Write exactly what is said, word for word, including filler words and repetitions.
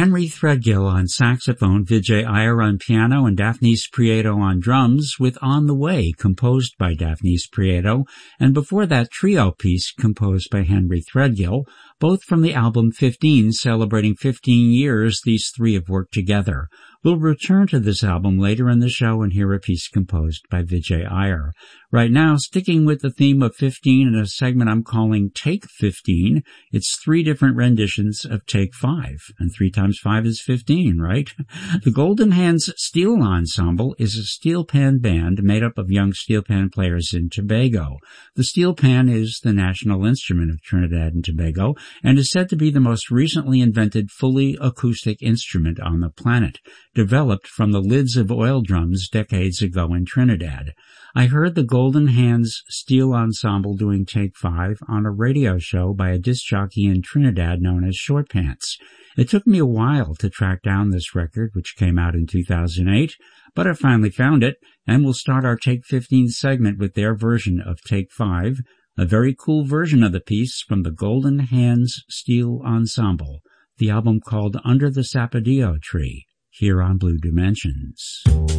Henry Threadgill on saxophone, Vijay Iyer on piano, and Daphnis Prieto on drums, with On the Way, composed by Daphnis Prieto, and before that trio piece composed by Henry Threadgill, both from the album fifteen, celebrating fifteen years these three have worked together. We'll return to this album later in the show and hear a piece composed by Vijay Iyer. Right now, sticking with the theme of fifteen in a segment I'm calling Take fifteen, it's three different renditions of Take five, and three times five is fifteen, right? The Golden Hands Steel Ensemble is a steel pan band made up of young steel pan players in Tobago. The steel pan is the national instrument of Trinidad and Tobago, and is said to be the most recently invented fully acoustic instrument on the planet, developed from the lids of oil drums decades ago in Trinidad. I heard the Golden Hands Steel Ensemble doing Take Five on a radio show by a disc jockey in Trinidad known as Short Pants. It took me a while to track down this record, which came out in two thousand eight, but I finally found it, and we'll start our Take fifteen segment with their version of Take Five, a very cool version of the piece from the Golden Hands Steel Ensemble, the album called Under the Sapodillo Tree, here on Blue Dimensions.